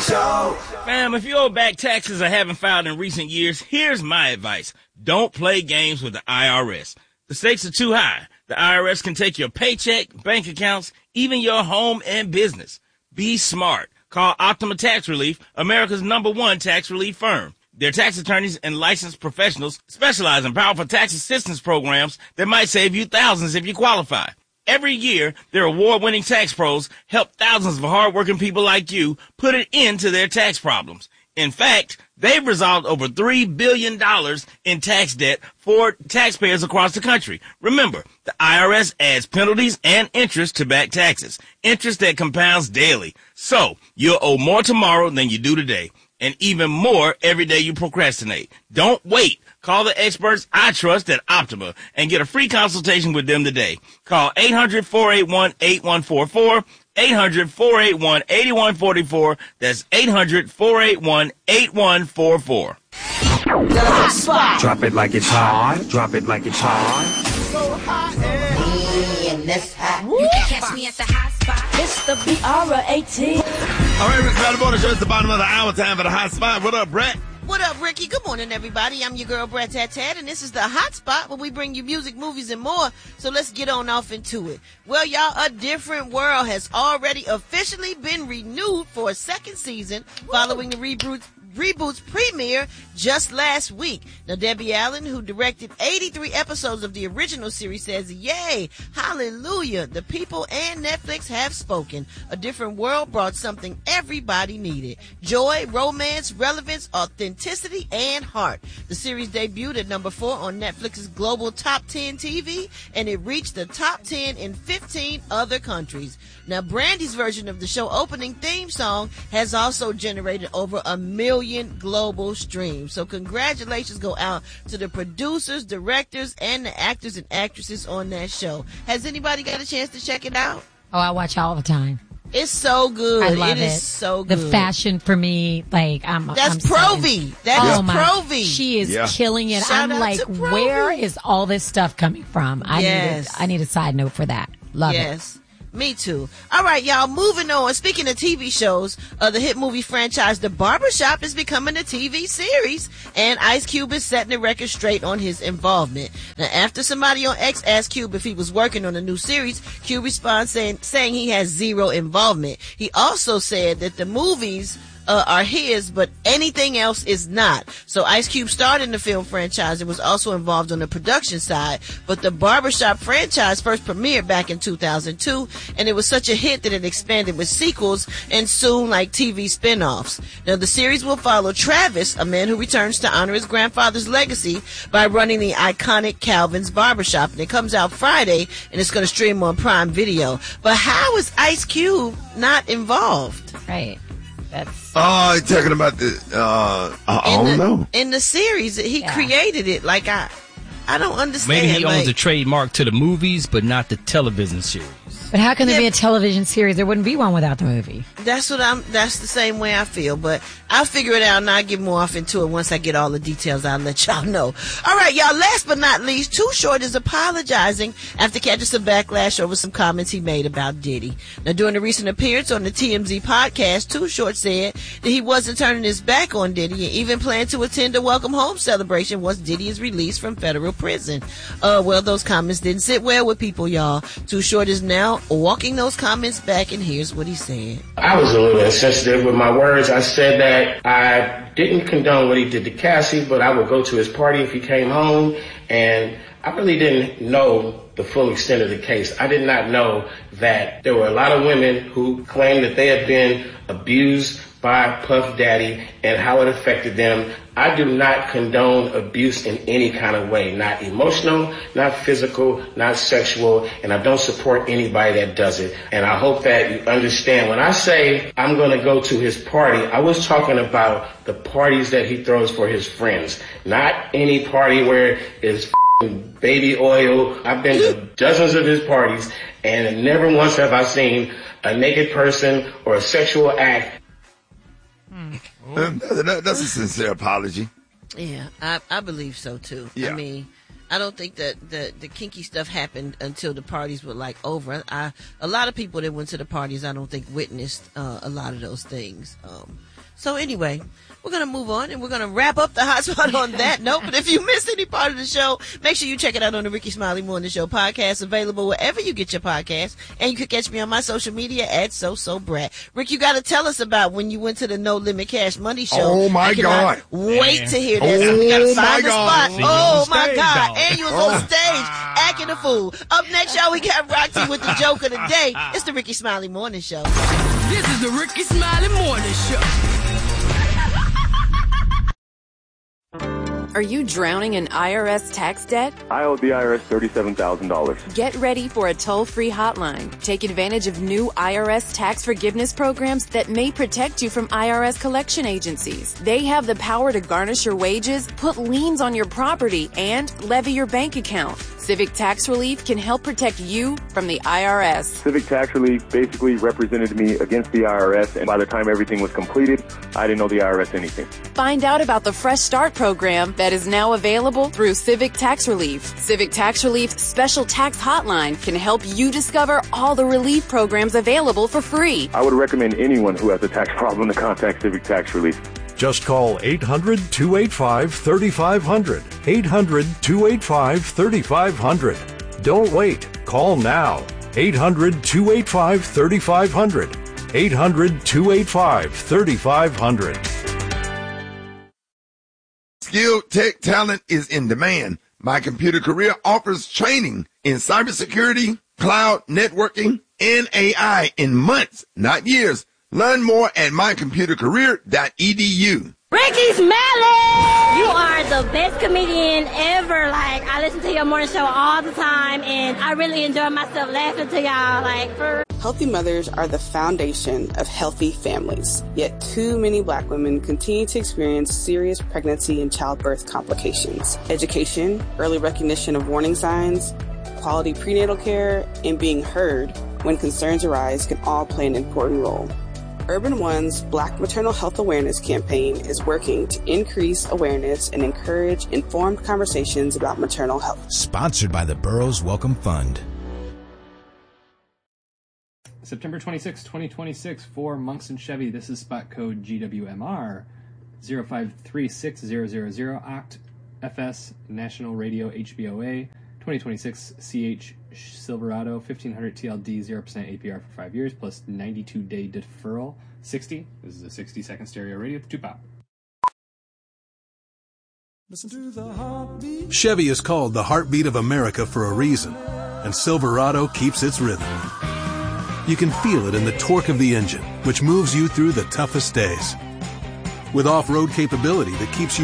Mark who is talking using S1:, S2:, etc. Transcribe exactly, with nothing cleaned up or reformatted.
S1: Show.
S2: Fam, if you owe back taxes or haven't filed in recent years, here's my advice. Don't play games with the I R S. The stakes are too high. The I R S can take your paycheck, bank accounts, even your home and business. Be smart. Call Optima Tax Relief, America's number one tax relief firm. Their tax attorneys and licensed professionals specialize in powerful tax assistance programs that might save you thousands if you qualify. Every year, their award-winning tax pros help thousands of hardworking people like you put an end to their tax problems. In fact, they've resolved over three billion dollars in tax debt for taxpayers across the country. Remember, the I R S adds penalties and interest to back taxes, interest that compounds daily. So, you'll owe more tomorrow than you do today, and even more every day you procrastinate. Don't wait. Call the experts I trust at Optima and get a free consultation with them today. Call eight hundred, four eight one, eight one four four, eight hundred, four eight one, eight one four four. That's eight hundred, four eight one, eight one four four.
S1: Drop it like it's hot. Drop it like it's hot.
S3: So hot and that's hot. You can catch me at the hot spot.
S4: It's the B R eighteen.
S5: All right, Rick Battlebone, it's the bottom of the hour. Time for the hot spot. What up, Brett?
S6: What up, Ricky? Good morning, everybody. I'm your girl, Brett Tat Tat, and this is the Hot Spot where we bring you music, movies, and more. So let's get on off into it. Well, y'all, A Different World has already officially been renewed for a second season following the reboot. Reboot's premiere just last week. Now, Debbie Allen, who directed eighty-three episodes of the original series, says, yay, hallelujah, the people and Netflix have spoken. A Different World brought something everybody needed. Joy, romance, relevance, authenticity, and heart. The series debuted at number four on Netflix's global top ten T V, and it reached the top ten in fifteen other countries. Now, Brandy's version of the show opening theme song has also generated over a million global streams. So congratulations go out to the producers, directors, and the actors and actresses on that show. Has anybody got a chance to check it out?
S7: Oh, I watch all the time.
S6: It's so good.
S7: I love
S6: it.
S7: it.
S6: Is so good.
S7: The fashion for me, like I'm.
S6: That's
S7: I'm
S6: Provi. That
S7: oh
S6: is
S7: my,
S6: Provi.
S7: She is
S5: yeah.
S7: killing it.
S6: Shout
S7: I'm
S6: out
S7: like,
S6: to Provi.
S7: where is all this stuff coming from? I
S6: Yes.
S7: need. A, I need a side note for that. Love it.
S6: Yes. Me too. All right, y'all, moving on. Speaking of T V shows, uh, the hit movie franchise The Barbershop is becoming a T V series, and Ice Cube is setting the record straight on his involvement. Now, after somebody on X asked Cube if he was working on a new series, Cube responds saying, saying he has zero involvement. He also said that the movies Uh, are his, but anything else is not. So Ice Cube started in the film franchise and was also involved on the production side, but the Barbershop franchise first premiered back in two thousand two, and it was such a hit that it expanded with sequels and soon like T V spin-offs. Now the series will follow Travis, a man who returns to honor his grandfather's legacy by running the iconic Calvin's Barbershop, and it comes out Friday, and it's going to stream on Prime Video. But how is Ice Cube not involved?
S7: Right. That's.
S5: Oh, you're talking about the, uh, I, I
S6: in
S5: don't
S6: the,
S5: know.
S6: In the series, he
S7: Yeah.
S6: created it. Like, I I don't understand.
S2: Maybe he owns
S6: like,
S2: a trademark to the movies, but not the television series.
S7: But how can there
S6: Yeah.
S7: be a television series? There wouldn't be one without the movie.
S6: That's what I'm, that's the same way I feel, but I'll figure it out and I'll get more off into it. Once I get all the details, I'll let y'all know. All right, y'all, last but not least, Too Short is apologizing after catching some backlash over some comments he made about Diddy. Now, during a recent appearance on the T M Z podcast, Too Short said that he wasn't turning his back on Diddy and even planned to attend a welcome home celebration once Diddy is released from federal prison. Uh, well, those comments didn't sit well with people, y'all. Too Short is now walking those comments back, and here's what he said.
S8: I was a little insensitive with my words. I said that I didn't condone what he did to Cassie, but I would go to his party if he came home, and I really didn't know the full extent of the case. I did not know that there were a lot of women who claimed that they had been abused by Puff Daddy and how it affected them. I do not condone abuse in any kind of way, not emotional, not physical, not sexual, and I don't support anybody that does it. And I hope that you understand. When I say I'm going to go to his party, I was talking about the parties that he throws for his friends, not any party where it's baby oil. I've been to dozens of his parties, and never once have I seen a naked person or a sexual act.
S5: That- that- that's a sincere apology.
S6: Yeah, I, I believe so too.
S5: Yeah.
S6: I mean, I don't think that the, the kinky stuff happened until the parties were like over. I, a lot of people that went to the parties, I don't think witnessed uh, a lot of those things. Um, so anyway, we're going to move on and we're going to wrap up the hotspot on that note. But if you missed any part of the show, make sure you check it out on the Ricky Smiley Morning Show podcast, available wherever you get your podcast. And you can catch me on my social media at So So Brat. Rick, you got to tell us about when you went to the No Limit Cash Money Show.
S5: Oh my
S6: I
S5: God.
S6: Wait
S2: Man.
S6: to hear that.
S5: Oh
S6: So we got to
S5: my
S6: find the
S5: God.
S6: spot.
S2: See you
S6: Oh
S2: on
S6: my
S2: stage,
S6: God.
S2: dog.
S6: And you was on stage acting a fool. Up next, y'all, we got Roxy with the joke of the day. It's the Ricky Smiley Morning Show.
S9: This is the Ricky Smiley Morning Show.
S10: Are you drowning in I R S tax debt?
S11: I owe the I R S thirty-seven thousand dollars.
S10: Get ready for a toll-free hotline. Take advantage of new I R S tax forgiveness programs that may protect you from I R S collection agencies. They have the power to garnish your wages, put liens on your property, and levy your bank account. Civic Tax Relief can help protect you from the I R S.
S11: Civic Tax Relief basically represented me against the I R S, and by the time everything was completed, I didn't owe the I R S anything.
S10: Find out about the Fresh Start program that is now available through Civic Tax Relief. Civic Tax Relief's special tax hotline can help you discover all the relief programs available for free.
S11: I would recommend anyone who has a tax problem to contact Civic Tax Relief.
S12: Just call eight hundred, two eight five, three five zero zero. eight hundred, two eight five, three five zero zero. Don't wait. Call now. eight hundred, two eight five, three five zero zero. eight hundred, two eight five, three five zero zero.
S5: Skilled tech talent is in demand. My Computer Career offers training in cybersecurity, cloud networking, and A I in months, not years. Learn more at my computer career dot e d u.
S4: Ricky Smiley! You are the best comedian ever. Like, I listen to your morning show all the time, and I really enjoy myself laughing to y'all. Like, for
S13: Healthy mothers are the foundation of healthy families. Yet too many Black women continue to experience serious pregnancy and childbirth complications. Education, early recognition of warning signs, quality prenatal care, and being heard when concerns arise can all play an important role. Urban One's Black Maternal Health Awareness campaign is working to increase awareness and encourage informed conversations about maternal health.
S14: Sponsored by the Burroughs Welcome Fund.
S15: September twenty-sixth, twenty twenty-six for Monks and Chevy. This is spot code G W M R zero five three six zero zero zero O C T F S National Radio H B O A twenty twenty-six C H Silverado fifteen hundred T L D zero percent A P R for five years plus ninety-two day deferral. sixty. This is a sixty second stereo radio with two pop.
S16: Listen to the heartbeat.
S17: Chevy is called the heartbeat of America for a reason, and Silverado keeps its rhythm. You can feel it in the torque of the engine, which moves you through the toughest days. With off-road capability that keeps you